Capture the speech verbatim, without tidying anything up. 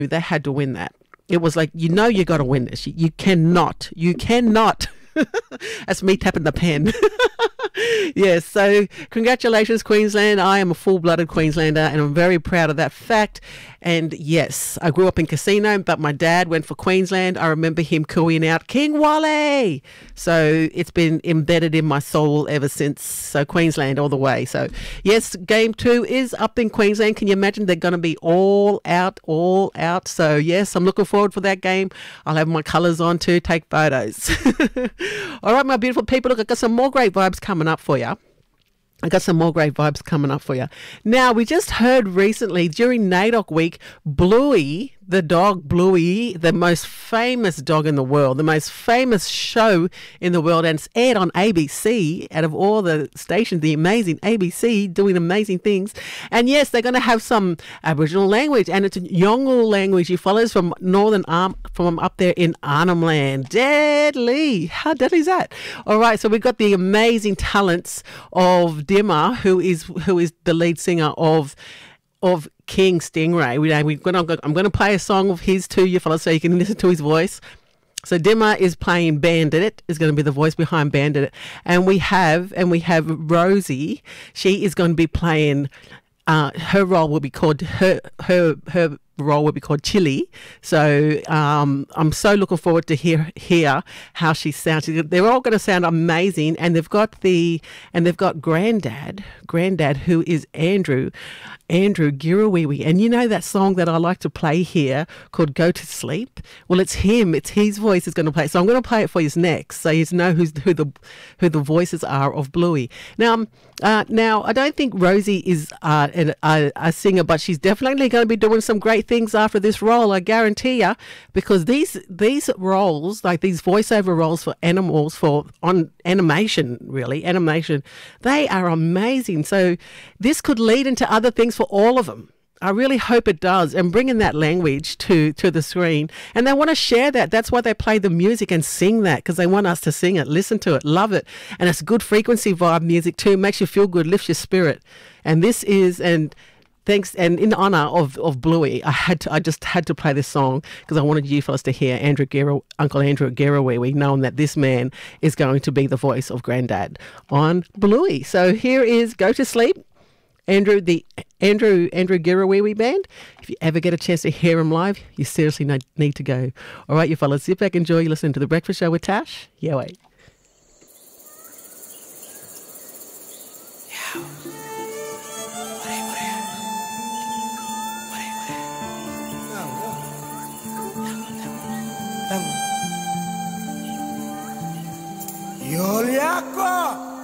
They had to win that. It was like, you know, you got to win this. You, you cannot. You cannot. That's me tapping the pen. Yes, so congratulations, Queensland. I am a full-blooded Queenslander and I'm very proud of that fact. And yes, I grew up in Casino, but my dad went for Queensland. I remember him cooing out, King Wally. So it's been embedded in my soul ever since. So Queensland all the way. So yes, game two is up in Queensland. Can you imagine? They're going to be all out, all out. So yes, I'm looking forward for that game. I'll have my colours on too, take photos. All right, my beautiful people, look, I've got some more great vibes coming up for you. I got some more great vibes coming up for you. Now, we just heard recently during NAIDOC week, Bluey, the dog Bluey, the most famous dog in the world, the most famous show in the world, and it's aired on A B C out of all the stations, the amazing A B C doing amazing things. And yes, they're going to have some Aboriginal language, and it's a Yolngu language. You follows from Northern Arm, from up there in Arnhem Land. Deadly. How deadly is that? All right, so we've got the amazing talents of Dimmer, who is who is the lead singer of of King Stingray. We, we're gonna, I'm going to play a song of his to you fellas so you can listen to his voice. So Dimmer is playing Bandit, is going to be the voice behind Bandit. And we have, and we have Rosie. She is going to be playing, uh, her role will be called, her, her, her role will be called Chili. So um, I'm so looking forward to hear hear how she sounds. They're all going to sound amazing, and they've got the and they've got Grandad, Grandad, who is Andrew, Andrew Girawiwi. And you know that song that I like to play here called "Go to Sleep"? Well, it's him. It's his voice is going to play. So I'm going to play it for you next, so you know who's who the who the voices are of Bluey. Now, uh, now I don't think Rosie is uh, a, a, a singer, but she's definitely going to be doing some great things after this role, I guarantee you, because these these roles, like these voiceover roles for animals, for on animation, really animation, they are amazing. So this could lead into other things for all of them. I really hope it does, and bringing that language to to the screen. And they want to share that. That's why they play the music and sing that, because they want us to sing it, listen to it, love it. And it's good frequency vibe music too. Makes you feel good, lifts your spirit. And this is and. Thanks, and in honour of, of Bluey, I had to, I just had to play this song because I wanted you fellas to hear Andrew Gera, Uncle Andrew Girawiwi, knowing that this man is going to be the voice of Grandad on Bluey. So here is "Go to Sleep," Andrew the Andrew Andrew Girawiwi band. If you ever get a chance to hear him live, you seriously need to go. All right, you fellas, sit back, enjoy. You listen to The Breakfast Show with Tash. Yeah, wait. Yo le hago